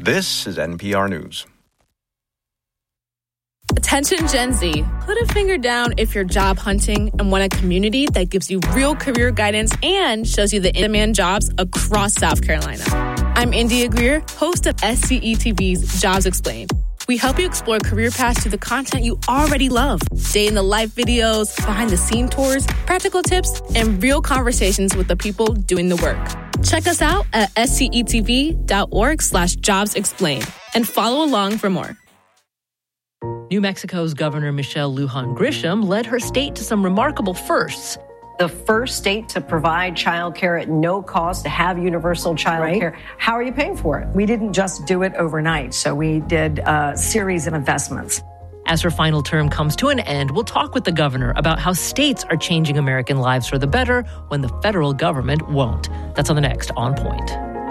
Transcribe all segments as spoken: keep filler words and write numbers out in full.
This is N P R News. Attention Gen Z, put a finger down if you're job hunting and want a community that gives you real career guidance and shows you the in-demand jobs across South Carolina. I'm India Greer, host of S C E T V's Jobs Explained. We help you explore career paths through the content you already love. Day-in-the-life videos, behind-the-scene tours, practical tips, and real conversations with the people doing the work. Check us out at scetv.org slash jobs explained and follow along for more. New Mexico's Governor Michelle Lujan Grisham led her state to some remarkable firsts. The first state to provide child care at no cost, to have universal child right. care. How are you paying for it? We didn't just do it overnight, so we did a series of investments. As her final term comes to an end, we'll talk with the governor about how states are changing American lives for the better when the federal government won't. That's on the next On Point.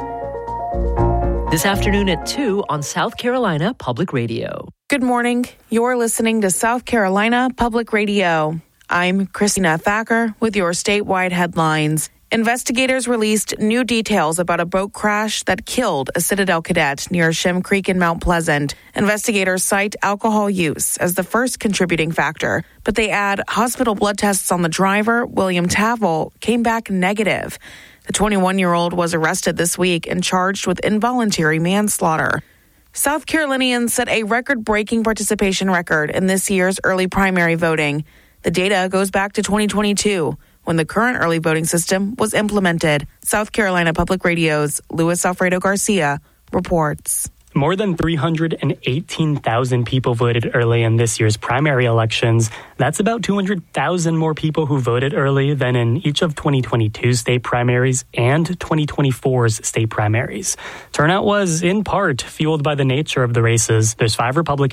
This afternoon at two on South Carolina Public Radio. Good morning. You're listening to South Carolina Public Radio. I'm Christina Thacker with your statewide headlines. Investigators released new details about a boat crash that killed a Citadel cadet near Shem Creek in Mount Pleasant. Investigators cite alcohol use as the first contributing factor, but they add hospital blood tests on the driver, William Tavel, came back negative. The twenty-one-year-old was arrested this week and charged with involuntary manslaughter. South Carolinians set a record-breaking participation record in this year's early primary voting. The data goes back to twenty twenty-two, when the current early voting system was implemented. South Carolina Public Radio's Luis Alfredo Garcia reports. More than three hundred eighteen thousand people voted early in this year's primary elections. That's about two hundred thousand more people who voted early than in each of twenty twenty-two's state primaries and twenty twenty-four's state primaries. Turnout was, in part, fueled by the nature of the races. There's five Republican